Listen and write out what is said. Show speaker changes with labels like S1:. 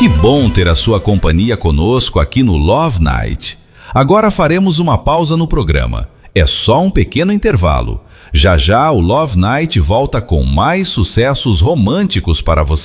S1: Que bom ter a sua companhia conosco aqui no Love Night. Agora faremos uma pausa no programa. É só um pequeno intervalo. Já já o Love Night volta com mais sucessos românticos para você.